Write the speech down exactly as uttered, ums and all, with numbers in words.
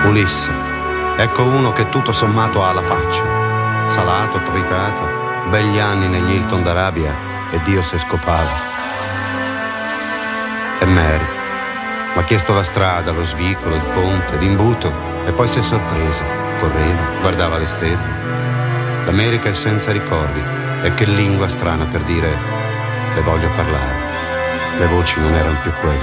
Ulisse. Ecco uno che tutto sommato ha la faccia. Salato, tritato, begli anni negli Hilton d'Arabia e Dio se scopava. E Mary. M'ha chiesto la strada, lo svicolo, il ponte, d'imbuto e poi si è sorpresa. Correva, guardava le stelle. L'America è senza ricordi e che lingua strana per dire le voglio parlare. Le voci non erano più quelle.